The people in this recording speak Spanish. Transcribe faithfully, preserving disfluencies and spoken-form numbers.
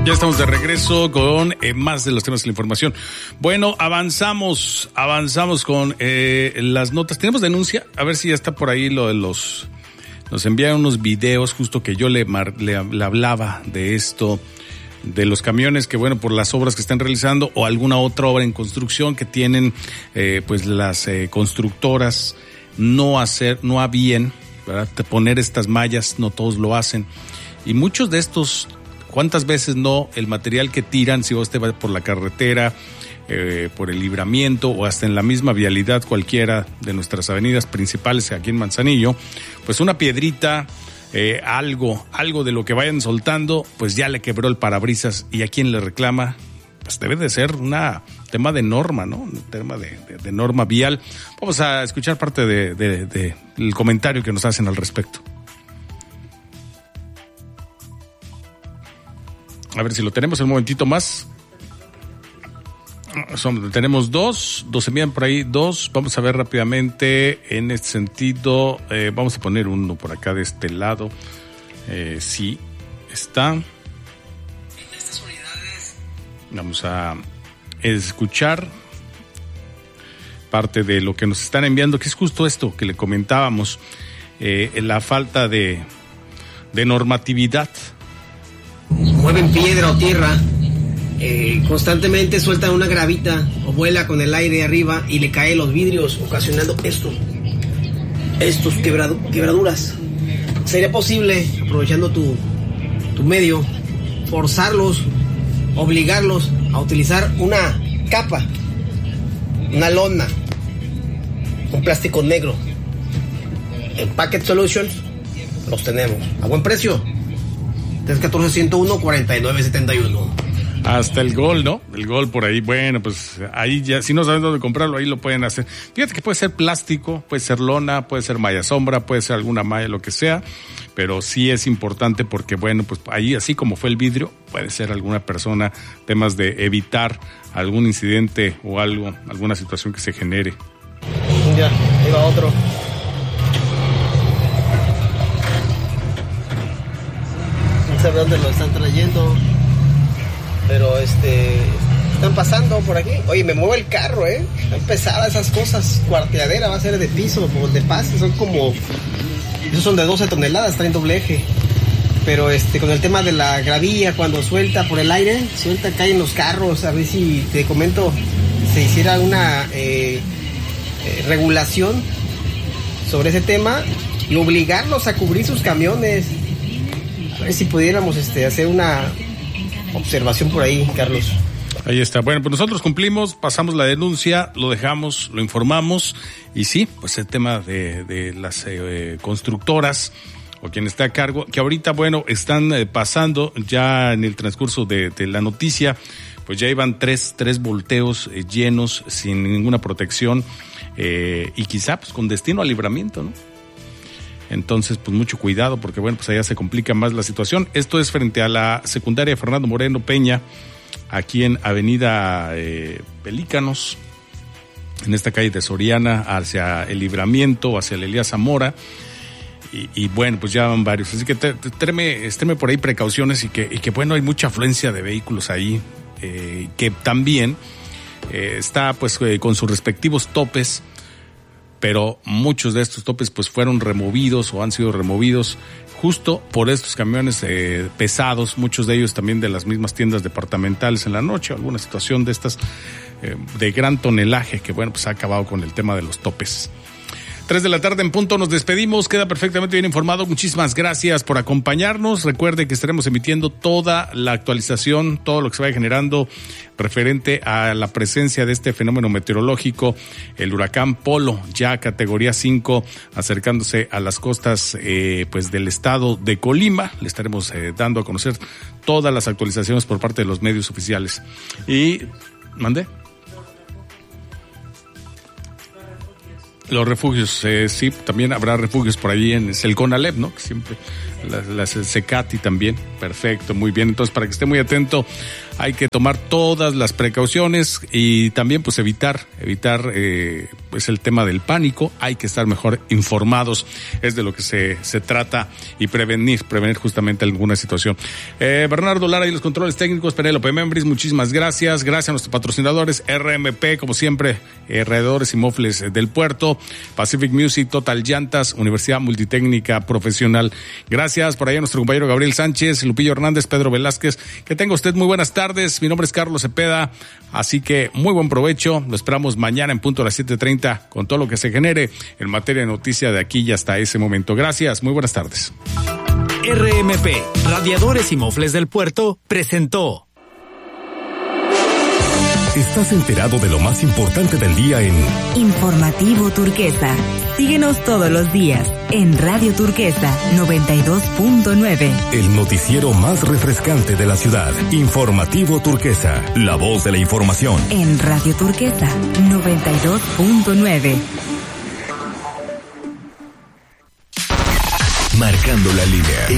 Ya estamos de regreso con eh, más de los temas de la información. Bueno, avanzamos, avanzamos con eh, las notas. ¿Tenemos denuncia? A ver si ya está por ahí lo de los... Nos enviaron unos videos justo que yo le, mar, le, le hablaba de esto, de los camiones que, bueno, por las obras que están realizando o alguna otra obra en construcción que tienen, eh, pues las eh, constructoras no hacer, no a bien, ¿verdad? De poner estas mallas, no todos lo hacen. Y muchos de estos... ¿Cuántas veces no el material que tiran, si usted va por la carretera, eh, por el Libramiento o hasta en la misma vialidad cualquiera de nuestras avenidas principales aquí en Manzanillo, pues una piedrita, eh, algo, algo de lo que vayan soltando, pues ya le quebró el parabrisas y a quién le reclama? Pues debe de ser un tema de norma, ¿no? Un tema de, de, de norma vial. Vamos a escuchar parte de, de, de, del comentario que nos hacen al respecto. A ver si lo tenemos un momentito más. Son, tenemos dos, dos envían por ahí, dos. Vamos a ver rápidamente en este sentido. Eh, vamos a poner uno por acá de este lado. Eh, sí, está. En estas unidades. Vamos a escuchar parte de lo que nos están enviando, que es justo esto que le comentábamos. Eh, la falta de, de normatividad. Mueven piedra o tierra, eh, constantemente sueltan una gravita o vuela con el aire arriba y le caen los vidrios, ocasionando esto, estos quebradu- quebraduras. ¿Sería posible, aprovechando tu, tu medio, forzarlos, obligarlos a utilizar una capa, una lona, un plástico negro? En Packet Solutions los tenemos a buen precio. tres uno cuatro, uno uno, cuatro nueve siete uno. Hasta el Gol, ¿no? El Gol por ahí, bueno, pues ahí ya, si no saben dónde comprarlo, ahí lo pueden hacer. Fíjate que puede ser plástico, puede ser lona, puede ser malla sombra, puede ser alguna malla, lo que sea, pero sí es importante porque, bueno, pues ahí, así como fue el vidrio, puede ser alguna persona, temas de evitar algún incidente o algo, alguna situación que se genere. Ya, ahí va otro. No sé dónde lo están trayendo, pero este están pasando por aquí. Oye, me mueve el carro, eh están pesadas esas cosas. Cuarteadera va a ser de piso, por donde pase, son como, esos son de doce toneladas, traen doble eje. Pero este con el tema de la gravilla, cuando suelta por el aire, suelta, caen los carros. A ver si te comento, se hiciera una eh, eh, regulación sobre ese tema y obligarlos a cubrir sus camiones. A ver si pudiéramos este, hacer una observación por ahí, Carlos. Ahí está. Bueno, pues nosotros cumplimos, pasamos la denuncia, lo dejamos, lo informamos y sí, pues el tema de, de las eh, constructoras o quien está a cargo, que ahorita, bueno, están eh, pasando ya en el transcurso de, de la noticia, pues ya iban tres, tres volteos eh, llenos sin ninguna protección eh, y quizá pues con destino al Libramiento, ¿no? Entonces, pues mucho cuidado porque, bueno, pues allá se complica más la situación. Esto es frente a la secundaria Fernando Moreno Peña, aquí en Avenida eh, Pelícanos, en esta calle de Soriana, hacia el Libramiento, hacia el Elías Zamora. Y, y bueno, pues ya van varios. Así que tréme, tréme por ahí precauciones y que, y que, bueno, hay mucha afluencia de vehículos ahí, eh, que también eh, está, pues, eh, con sus respectivos topes, pero muchos de estos topes pues fueron removidos o han sido removidos justo por estos camiones eh, pesados, muchos de ellos también de las mismas tiendas departamentales en la noche, alguna situación de estas eh, de gran tonelaje que, bueno, pues ha acabado con el tema de los topes. Tres de la tarde en punto, nos despedimos, queda perfectamente bien informado. Muchísimas gracias por acompañarnos. Recuerde que estaremos emitiendo toda la actualización, todo lo que se vaya generando referente a la presencia de este fenómeno meteorológico, el huracán Polo, ya categoría cinco, acercándose a las costas eh, pues del estado de Colima. Le estaremos eh, dando a conocer todas las actualizaciones por parte de los medios oficiales. Y, ¿mandé? Los refugios, eh, sí, también habrá refugios por allí en el CONALEP, ¿no? Que siempre, las, las CECATI también, perfecto, muy bien. Entonces, para que esté muy atento, hay que tomar todas las precauciones y también, pues, evitar, evitar, eh, es el tema del pánico. Hay que estar mejor informados, es de lo que se, se trata, y prevenir, prevenir justamente alguna situación. Eh, Bernardo Lara y los controles técnicos, Penélope Membris, muchísimas gracias. Gracias a nuestros patrocinadores, R M P, como siempre, Alrededores y Mofles del Puerto, Pacific Music, Total Llantas, Universidad Multitécnica Profesional. Gracias por ahí a nuestro compañero Gabriel Sánchez, Lupillo Hernández, Pedro Velázquez. Que tenga usted muy buenas tardes. Mi nombre es Carlos Cepeda, así que muy buen provecho. Lo esperamos mañana en punto a las siete treinta con todo lo que se genere en materia de noticia de aquí y hasta ese momento. Gracias, muy buenas tardes. R M P, Radiadores y Mofles del Puerto, presentó. Estás enterado de lo más importante del día en Informativo Turquesa. Síguenos todos los días en Radio Turquesa noventa y dos punto nueve. El noticiero más refrescante de la ciudad. Informativo Turquesa, la voz de la información. En Radio Turquesa noventa y dos punto nueve. Marcando la línea.